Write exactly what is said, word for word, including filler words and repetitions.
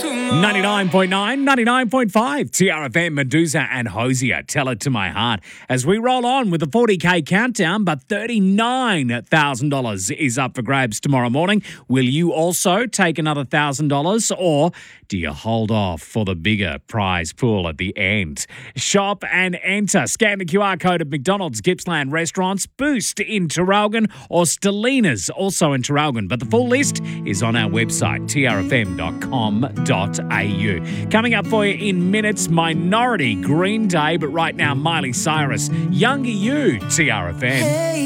ninety-nine point nine, ninety-nine point five, T R F M, Medusa and Hosier, Tell It To My Heart. As we roll on with the forty K countdown, but thirty-nine thousand dollars is up for grabs tomorrow morning. Will you also take another one thousand dollars, or do you hold off for the bigger prize pool at the end? Shop and enter. Scan the Q R code at McDonald's, Gippsland Restaurants, Boost in Traralgon, or Stellina's, also in Traralgon. But the full list is on our website, t r f m dot com dot a u. Coming up for you in minutes, Minority, Green Day, but right now Miley Cyrus, Younger You, T R F M. Hey.